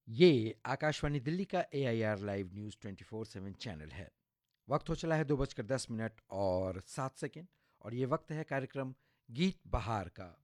ये आकाशवाणी दिल्ली का AIR live news 24/7 channel है। वक्त हो चला है 2:10 और 7 सेकेंड और ये वक्त है कार्यक्रम गीत बहार का।